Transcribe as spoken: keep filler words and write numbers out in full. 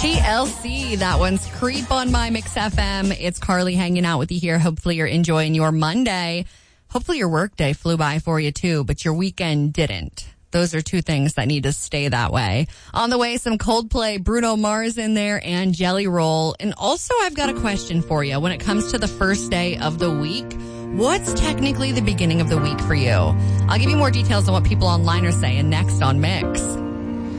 T L C, that one's Creep on My Mix F M. It's Carly hanging out with you here. Hopefully you're enjoying your Monday. Hopefully your work day flew by for you too, but your weekend didn't. Those are two things that need to stay that way. On the way, some Coldplay, Bruno Mars in there, and Jelly Roll. And also, I've got a question for you. When it comes to the first day of the week, what's technically the beginning of the week for you? I'll give you more details on what people online are saying next on Mix.